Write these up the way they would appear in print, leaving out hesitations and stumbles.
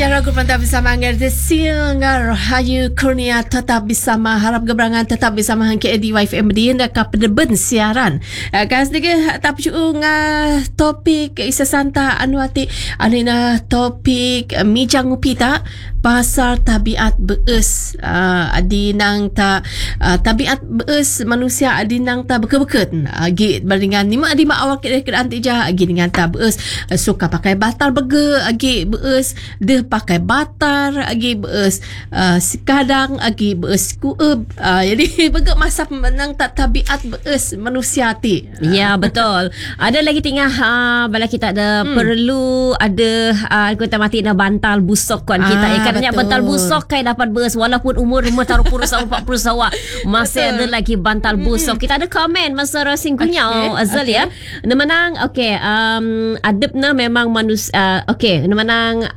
Cara aku pantau bersama Ngerti Singar Rahayu Kurnia tetap bersama harap geberangan tetap bersama Hangke Edi YFM di Ndaka Pedeben siaran. Kan sedikit tak percuma topik isa santa anuati anina topik mijang upi tak pasal tabiat beus adi nang ta tabiat beus manusia adi nang ta beket-beket agi bandingan ni mak awak ke anti jah agi dengan ta beus suka pakai batal bege agi beus deh pakai batar agi beus kadang agi beus kueb jadi bege masa menang tak tabiat beus manusia ti. Ya betul. Ada lagi tengah bala kita ada perlu ada kita mati na bantal busok kan kita katanya bantal busok kai dapat beus walaupun umur 30 tahun 40 tahun masih ada lagi bantal busok. Kita ada komen masa racing kunyau Azal ya. Nemenang adabna memang manusia nemenang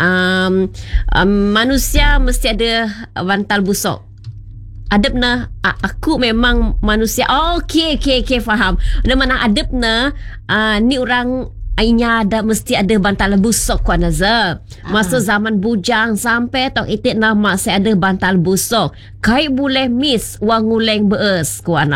manusia mesti ada bantal busok. Adabna aku memang manusia. Okey faham. Nemenang adabna ni orang ainya ada mesti ada bantal busok kuan Azal. Masa zaman bujang sampai tok itik nama saya ada bantal busok. Kai boleh miss wang nguleng beus kuan.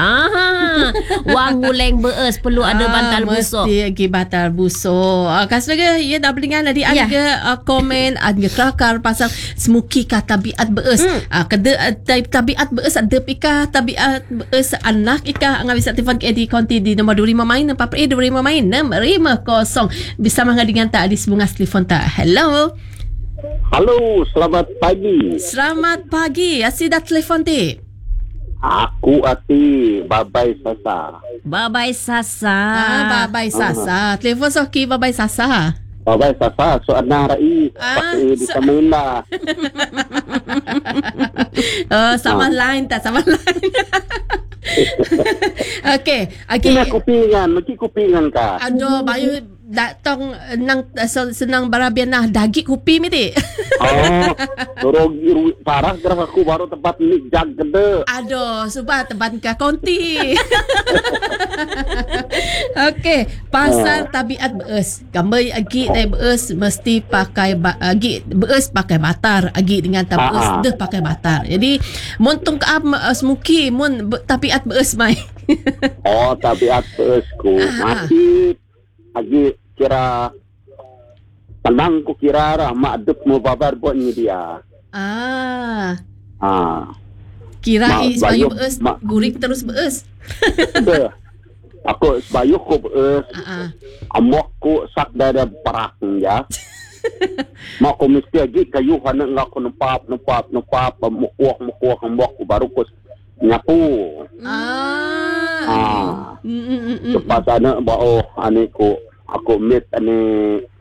Wang nguleng beus perlu ada bantal busok. Mesti lagi bantal busok. Kasega ya dah belingan tadi ada komen ada kelakar pasal smuki ka tabiat beus. Kada tabiat beus ada pika tabiat beus anak ika ngah bisa telefon ke di konti di nombor 25 main 4 25 main 650 bisa dengan tak di sebunga telefon tak. Hello. Halo, selamat pagi. Selamat pagi. Asyik dah telefon ti. Aku Ati Babai Sasa. Babai Sasa. Babai Sasa. Telefon soki Babai Sasa. Babai Sasa, so anak rai. Pakai di Samela. Sama lain tak sama lain. Okey. Kena kupingan, mesti kupingan ka. Aduh, bayu datang nang senang barabian nah daging kupi miti. Rogi parah gerak aku baru tempat ini jag gede. Aduh, subah tempat ke konti. Okey, pasal tabiat beus. Gambar agi dai beus mesti pakai agi beus pakai batar, agi dengan beus deh pakai batar. Jadi mun tung ka smuki mun tabiat beus mai. Tabiat beusku masih agi kira tenang ku kira mak adep mau babar buat ni dia. Kira sebayu beus gurik terus beus. Aku sebayu ku beus. Amok ku sak dari parak ya. Mak ku mesti lagi kayu kana ngak ku nempap mukuak amok ku baru ku nyapu. Lepas ana ane ku aku mit ane